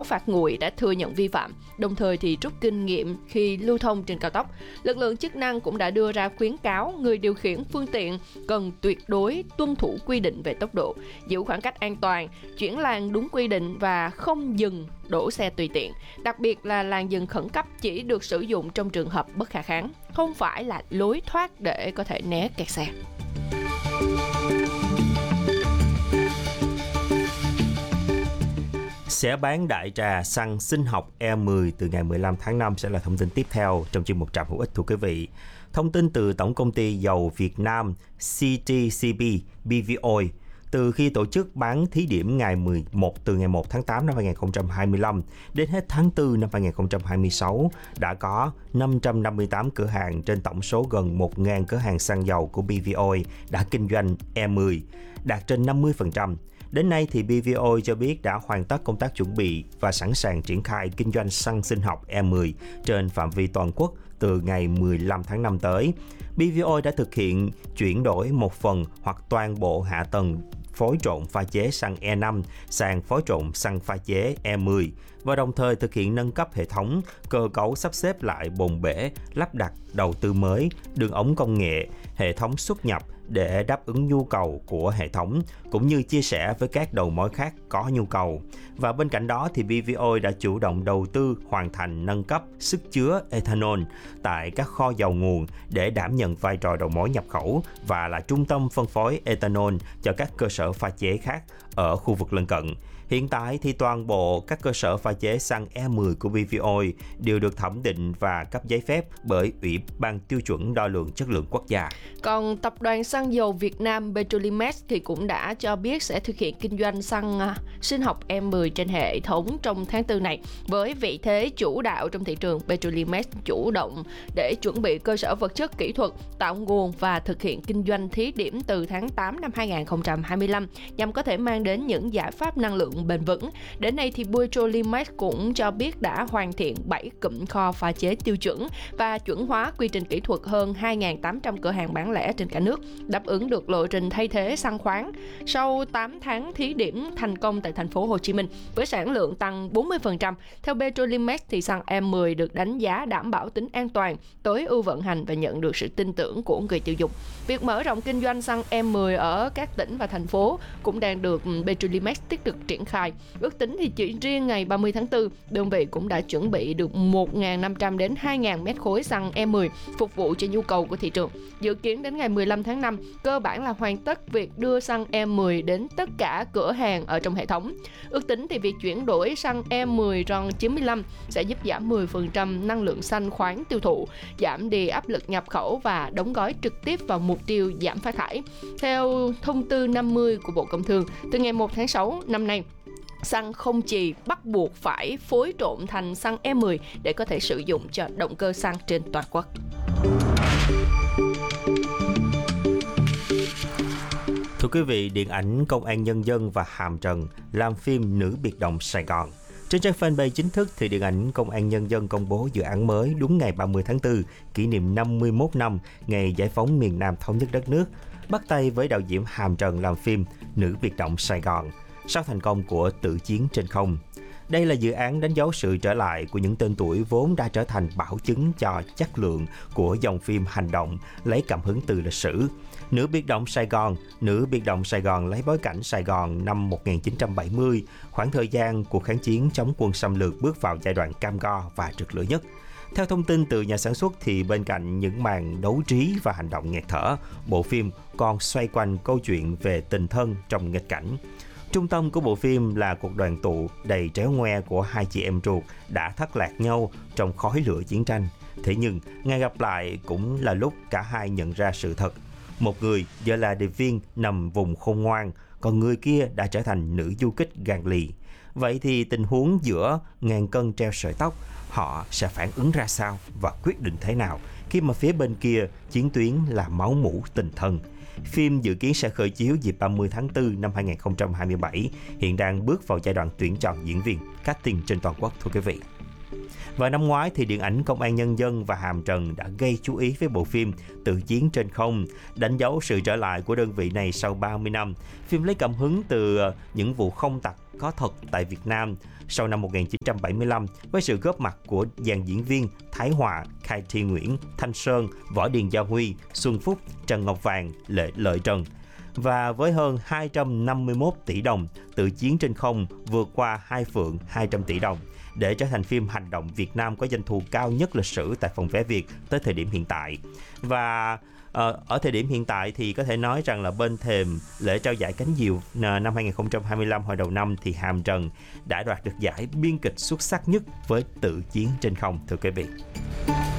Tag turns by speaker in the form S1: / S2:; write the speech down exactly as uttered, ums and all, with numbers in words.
S1: phạt nguội đã thừa nhận vi phạm, đồng thời thì rút kinh nghiệm khi lưu thông trên cao tốc. Lực lượng chức năng cũng đã đưa ra khuyến cáo người điều khiển phương tiện cần tuyệt đối tuân thủ quy định về tốc độ, giữ khoảng cách an toàn, chuyển làn đúng quy định và không dừng đổ xe tùy tiện. Đặc biệt là làn dừng khẩn cấp chỉ được sử dụng trong trường hợp bất khả kháng, không phải là lối thoát để có thể né kẹt xe.
S2: Sẽ bán đại trà xăng sinh học E mười từ ngày mười lăm tháng năm sẽ là thông tin tiếp theo trong chuyên mục Trạm hữu ích, thưa quý vị. Thông tin từ Tổng công ty Dầu Việt Nam xê tê xê bê bê vê Oil, từ khi tổ chức bán thí điểm ngày mười một từ ngày một tháng tám năm hai nghìn không trăm hai mươi lăm đến hết tháng tư năm hai nghìn không trăm hai mươi sáu, đã có năm trăm năm mươi tám cửa hàng trên tổng số gần một nghìn cửa hàng xăng dầu của bê vê Oil đã kinh doanh E mười, đạt trên năm mươi phần trăm. Đến nay thì bê vê Oil cho biết đã hoàn tất công tác chuẩn bị và sẵn sàng triển khai kinh doanh xăng sinh học E mười trên phạm vi toàn quốc từ ngày mười lăm tháng năm tới. bê vê Oil đã thực hiện chuyển đổi một phần hoặc toàn bộ hạ tầng phối trộn pha chế xăng E năm sang phối trộn xăng pha chế E mười và đồng thời thực hiện nâng cấp hệ thống, cơ cấu sắp xếp lại bồn bể, lắp đặt đầu tư mới, đường ống công nghệ, hệ thống xuất nhập để đáp ứng nhu cầu của hệ thống, cũng như chia sẻ với các đầu mối khác có nhu cầu. Và bên cạnh đó thì bê vê Oil đã chủ động đầu tư hoàn thành nâng cấp sức chứa ethanol tại các kho dầu nguồn để đảm nhận vai trò đầu mối nhập khẩu và là trung tâm phân phối ethanol cho các cơ sở pha chế khác ở khu vực lân cận. Hiện tại thì toàn bộ các cơ sở pha chế xăng E mười của bê vê Oil đều được thẩm định và cấp giấy phép bởi Ủy ban tiêu chuẩn đo lường chất lượng quốc gia.
S1: Còn Tập đoàn Xăng dầu Việt Nam Petrolimex thì cũng đã cho biết sẽ thực hiện kinh doanh xăng uh, sinh học E mười trên hệ thống trong tháng tư này. Với vị thế chủ đạo trong thị trường, Petrolimex chủ động để chuẩn bị cơ sở vật chất kỹ thuật, tạo nguồn và thực hiện kinh doanh thí điểm từ tháng tám năm hai nghìn không trăm hai mươi lăm nhằm có thể mang đến những giải pháp năng lượng bền vững. Đến nay thì Petrolimex cũng cho biết đã hoàn thiện bảy cụm kho pha chế tiêu chuẩn và chuẩn hóa quy trình kỹ thuật hơn hai nghìn tám trăm cửa hàng bán lẻ trên cả nước, đáp ứng được lộ trình thay thế xăng khoáng. Sau tám tháng thí điểm thành công tại thành phố Hồ Chí Minh với sản lượng tăng bốn mươi phần trăm, theo Petrolimex thì xăng E mười được đánh giá đảm bảo tính an toàn, tối ưu vận hành và nhận được sự tin tưởng của người tiêu dùng. Việc mở rộng kinh doanh xăng E mười ở các tỉnh và thành phố cũng đang được Petrolimex tích cực triển khai. Ước tính thì chỉ riêng ngày ba mươi tháng tư, đơn vị cũng đã chuẩn bị được một nghìn năm trăm đến hai nghìn mét khối xăng E mười phục vụ cho nhu cầu của thị trường. Dự kiến đến ngày mười lăm tháng năm, cơ bản là hoàn tất việc đưa xăng E mười đến tất cả cửa hàng ở trong hệ thống. Ước tính thì việc chuyển đổi xăng E mười RON chín mươi lăm sẽ giúp giảm mười phần trăm năng lượng xanh khoáng tiêu thụ, giảm đi áp lực nhập khẩu và đóng gói trực tiếp vào mục tiêu giảm phát thải. Theo thông tư năm mươi của Bộ Công Thương, từ ngày một tháng sáu năm nay, xăng không chì bắt buộc phải phối trộn thành xăng E mười để có thể sử dụng cho động cơ xăng trên toàn quốc.
S2: Thưa quý vị, điện ảnh Công an Nhân dân và Hàm Trần làm phim Nữ biệt động Sài Gòn. Trên trang fanpage chính thức thì điện ảnh Công an Nhân dân công bố dự án mới đúng ngày ba mươi tháng tư, kỷ niệm năm mươi mốt năm ngày giải phóng miền Nam thống nhất đất nước, bắt tay với đạo diễn Hàm Trần làm phim Nữ biệt động Sài Gòn sau thành công của Tử chiến trên không. Đây là dự án đánh dấu sự trở lại của những tên tuổi vốn đã trở thành bảo chứng cho chất lượng của dòng phim hành động lấy cảm hứng từ lịch sử. Nữ biệt động Sài Gòn Nữ biệt động Sài Gòn lấy bối cảnh Sài Gòn năm một nghìn chín trăm bảy mươi, khoảng thời gian cuộc kháng chiến chống quân xâm lược bước vào giai đoạn cam go và rực lửa nhất. Theo thông tin từ nhà sản xuất thì bên cạnh những màn đấu trí và hành động nghẹt thở, bộ phim còn xoay quanh câu chuyện về tình thân trong nghịch cảnh. Trung tâm của bộ phim là cuộc đoàn tụ đầy tréo ngoe của hai chị em ruột đã thất lạc nhau trong khói lửa chiến tranh. Thế nhưng, ngày gặp lại cũng là lúc cả hai nhận ra sự thật. Một người giờ là điệp viên nằm vùng khôn ngoan, còn người kia đã trở thành nữ du kích gan lì. Vậy thì tình huống giữa ngàn cân treo sợi tóc, họ sẽ phản ứng ra sao và quyết định thế nào khi mà phía bên kia chiến tuyến là máu mủ tình thân? Phim dự kiến sẽ khởi chiếu dịp ba mươi tháng tư năm hai nghìn không trăm hai mươi bảy, hiện đang bước vào giai đoạn tuyển chọn diễn viên, casting trên toàn quốc, thưa quý vị. Và năm ngoái thì điện ảnh Công an Nhân dân và Hàm Trần đã gây chú ý với bộ phim Tự chiến trên không, đánh dấu sự trở lại của đơn vị này sau ba mươi năm. Phim lấy cảm hứng từ những vụ không tặc có thật tại Việt Nam sau năm một nghìn chín trăm bảy mươi lăm với sự góp mặt của dàn diễn viên Thái Hòa, Khai Thi Nguyễn, Thanh Sơn, Võ Điền Gia Huy, Xuân Phúc, Trần Ngọc Vàng, Lệ Lợi Trần. Và với hơn hai trăm năm mươi mốt tỷ đồng, Tự chiến trên không vượt qua Hai Phượng hai trăm tỷ đồng để trở thành phim hành động Việt Nam có doanh thu cao nhất lịch sử tại phòng vé Việt tới thời điểm hiện tại. Và uh, ở thời điểm hiện tại thì có thể nói rằng là bên thềm lễ trao giải cánh diều năm hai không hai lăm hồi đầu năm thì Hàm Trần đã đoạt được giải biên kịch xuất sắc nhất với Tự chiến trên không, thưa quý vị.